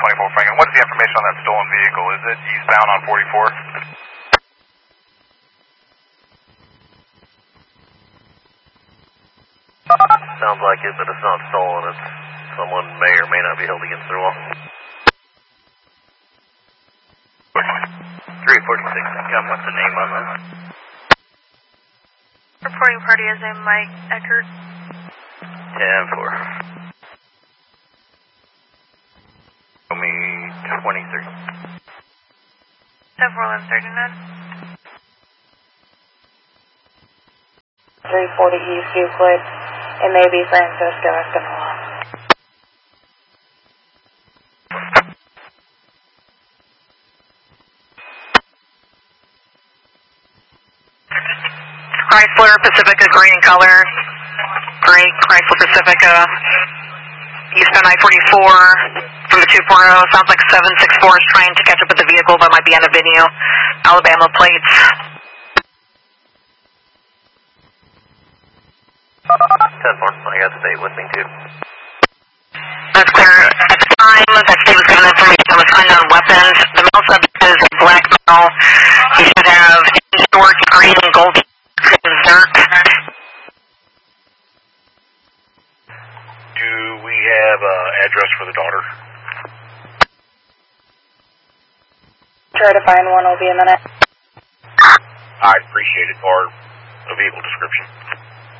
24 Franklin. What is the information on that stolen vehicle? Is it eastbound on 44? Sounds like it, but it's not stolen. It's someone may or may not be held against their will. 346, what's the name on that? Reporting party is named Mike Eckert. 10-4. Show me 23. 10-4-11-39. 340 East Euclid. It may be Francisco Espinola. Chrysler Pacifica, green in color. Gray Chrysler Pacifica. Eastbound I-44 from the 2.0. Sounds like 764 is trying to catch up with the vehicle, but might be on a video. Alabama plates. 10-4, I got the state with me too. That's clear. At the time that Steve was given information on the unknown weapons, the male subject is a black male. He should have short green and gold Zerk. Do we have address for the daughter? Try to find one, will be a minute. I appreciate it, or a vehicle description.